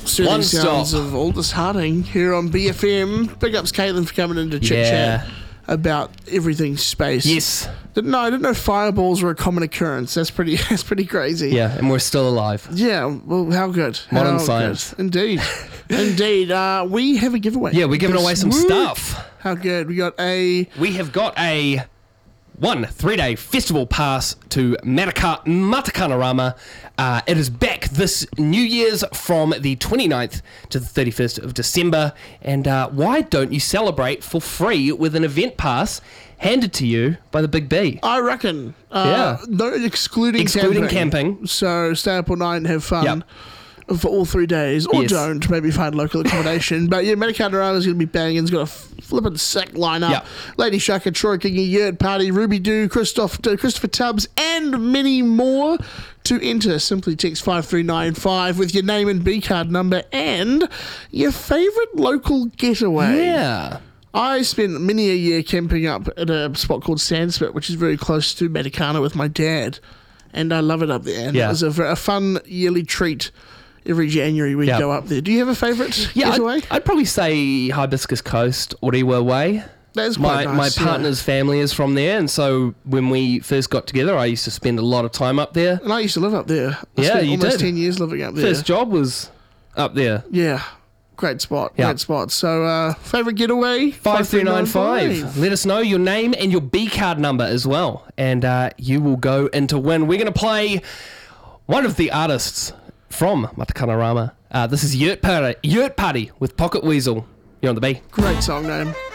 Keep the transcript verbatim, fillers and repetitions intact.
Soothing One sounds stop. of Aldous Harding here on B F M. Big ups Caitlin for coming in to chit Yeah. chat about everything space. Yes. Didn't know. I didn't know fireballs were a common occurrence. That's pretty. That's pretty crazy. Yeah, and we're still alive. Yeah. Well, how good. Modern How science. Good. Indeed. Indeed. Uh, we have a giveaway. Yeah, we're giving away some Woo! stuff. How good. We got a. We have got a one three-day festival pass to Mataka- Matakanarama. Uh, it is back this New Year's from the twenty-ninth to the thirty-first of December. And uh, why don't you celebrate for free with an event pass handed to you by the Big B? I reckon. Uh, Yeah. No, excluding, Excluding camping. camping. So stay up all night and have fun. Yep. For all three days, or Yes. don't, maybe find local accommodation. But yeah, Metacanarama's going to be banging. It's got a flippin' sick lineup. Yep. Lady Shaka, Troy Kingy, Yurt Party, Ruby Doo, Christoph, uh, Christopher Tubbs, and many more. To enter, simply text five three nine five with your name and B card number and your favourite local getaway. Yeah. I spent many a year camping up at a spot called Sandspit, which is very close to Matakana with my dad. And I love it up there. And Yeah. it was a, ver- a fun yearly treat. Every January we Yeah. go up there. Do you have a favourite Yeah, getaway? I'd, I'd probably say Hibiscus Coast, Orewa Way. That's My quite nice. my yeah. partner's family is from there, and so when we first got together, I used to spend a lot of time up there. And I used to live up there. I Yeah, spent you almost did. ten years living up there. First job was up there. Yeah. Great spot. Yeah. Great spot. So, uh, favourite getaway? five three nine five. Let us know your name and your B card number as well, and uh, you will go in to win. We're going to play one of the artists from Matakanarama. Uh, this is Yurt Party, Yurt Party with Pocket Weasel. You're on the B. Great song name.